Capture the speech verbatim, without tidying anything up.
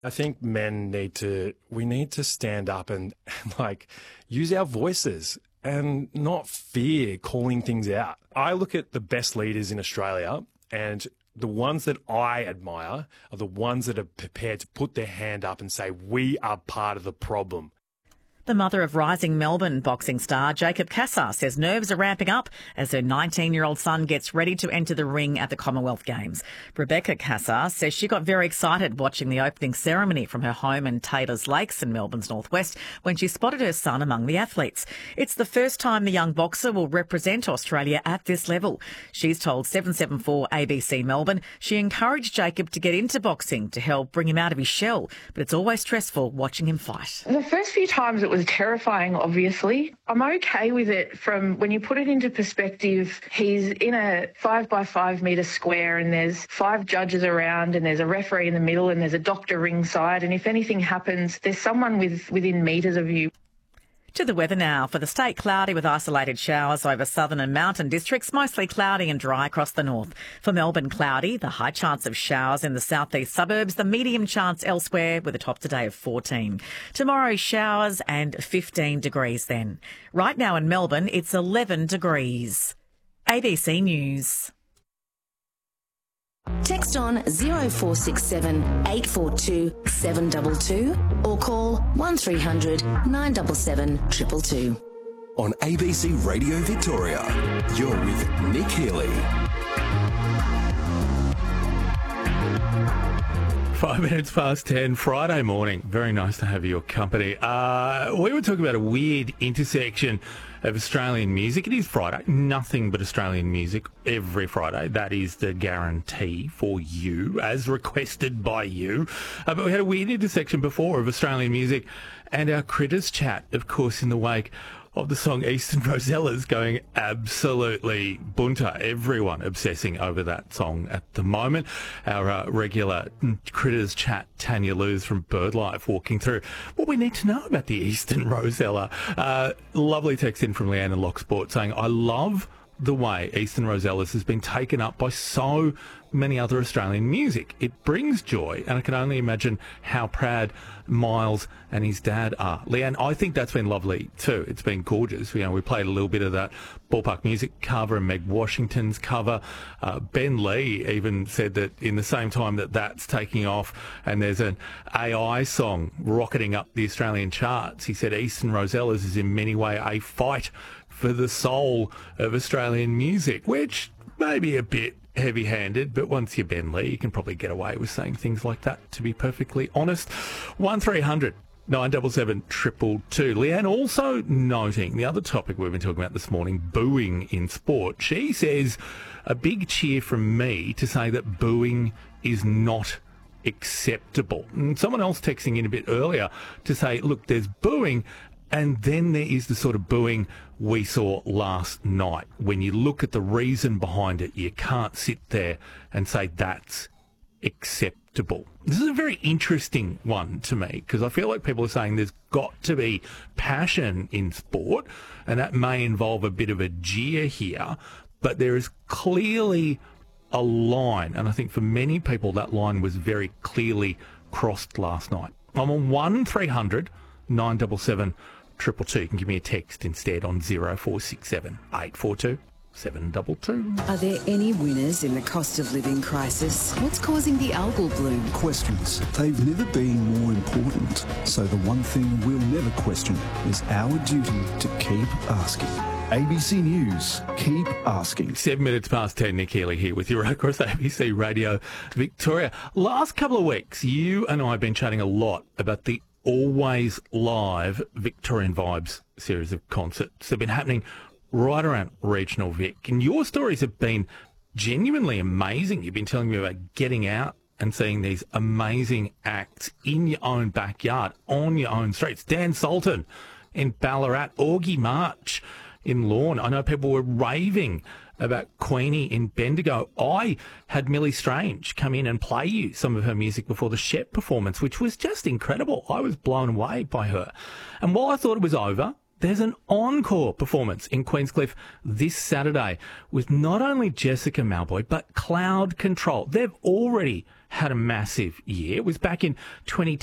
I think men need to, we need to stand up and, and like use our voices and not fear calling things out. I look at the best leaders in Australia, and the ones that I admire are the ones that are prepared to put their hand up and say, we are part of the problem. The mother of rising Melbourne boxing star Jacob Cassar says nerves are ramping up as her nineteen-year-old son gets ready to enter the ring at the Commonwealth Games. Rebecca Cassar says she got very excited watching the opening ceremony from her home in Taylors Lakes in Melbourne's northwest when she spotted her son among the athletes. It's the first time the young boxer will represent Australia at this level. She's told seven seven four A B C Melbourne she encouraged Jacob to get into boxing to help bring him out of his shell, but it's always stressful watching him fight. The first few times it was terrifying, obviously. I'm okay with it from when you put it into perspective. He's in a five by five metre square and there's five judges around and there's a referee in the middle and there's a doctor ringside, and if anything happens, there's someone with, within metres of you. To the weather now. For the state, cloudy with isolated showers over southern and mountain districts, mostly cloudy and dry across the north. For Melbourne, cloudy, the high chance of showers in the southeast suburbs, the medium chance elsewhere with a top today of fourteen. Tomorrow, showers and fifteen degrees then. Right now in Melbourne, it's eleven degrees. A B C News. Text on zero four six seven eight four two seven two two or call one three hundred nine seven seven two two two. On A B C Radio Victoria, you're with Nick Healy. Five minutes past ten, Friday morning. Very nice to have your company. Uh, we were talking about a weird intersection of Australian music. It is Friday, nothing but Australian music every Friday. That is the guarantee for you, as requested by you. Uh, but we had a weird intersection before of Australian music and our Critters chat, of course, in the wake of the song Eastern Rosellas going absolutely bunter. Everyone obsessing over that song at the moment. Our uh, regular Critters chat, Tanya Luz from BirdLife, walking through what we need to know about the Eastern Rosella. Uh, lovely text in from Leanne in Locksport saying, I love the way Eastern Rosellas has been taken up by so many other Australian music. It brings joy, and I can only imagine how proud Miles and his dad are. Leanne, I think that's been lovely too. It's been gorgeous. You know, we played a little bit of that Ballpark Music cover and Meg Washington's cover. Uh, Ben Lee even said that in the same time that that's taking off and there's an A I song rocketing up the Australian charts, he said Eastern Rosellas is in many ways a fight for the soul of Australian music, which may be a bit heavy-handed, but once you're Ben Lee, you can probably get away with saying things like that, to be perfectly honest. one three hundred nine seven seven two two two. Leanne also noting the other topic we've been talking about this morning, booing in sport. She says a big cheer from me to say that booing is not acceptable. And someone else texting in a bit earlier to say, look, there's booing, and then there is the sort of booing we saw last night. When you look at the reason behind it, you can't sit there and say that's acceptable. This is a very interesting one to me because I feel like people are saying there's got to be passion in sport, and that may involve a bit of a jeer here, but there is clearly a line, and I think for many people that line was very clearly crossed last night. I'm on one three hundred nine seven seven two two two. You can give me a text instead on zero four six seven eight four two seven two two. Are there any winners in the cost of living crisis? What's causing the algal bloom? Questions. They've never been more important. So the one thing we'll never question is our duty to keep asking. A B C News, keep asking. Seven minutes past ten, Nick Healy here with you right across A B C Radio Victoria. Last couple of weeks, you and I have been chatting a lot about the Always Live Victorian Vibes series of concerts. They've been happening right around regional Vic. And your stories have been genuinely amazing. You've been telling me about getting out and seeing these amazing acts in your own backyard, on your own streets. Dan Sultan in Ballarat, Augie March in Lorne. I know people were raving about Queenie in Bendigo. I had Millie Strange come in and play you some of her music before the Shep performance, which was just incredible. I was blown away by her. And while I thought it was over, there's an encore performance in Queenscliff this Saturday with not only Jessica Malboy, but Cloud Control. They've already had a massive year. It was back in twenty